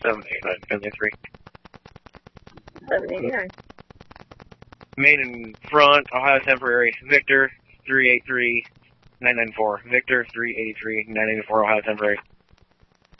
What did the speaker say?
789, 789. Main and front, Ohio temporary, Victor 383 994. Victor 383 994, Ohio temporary.